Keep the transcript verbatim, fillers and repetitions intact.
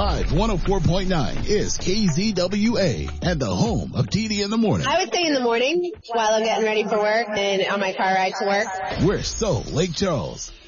Live one oh four point nine is K Z W A and the home of T D in the morning. I would say in the morning while I'm getting ready for work and on my car ride to work. We're so Lake Charles.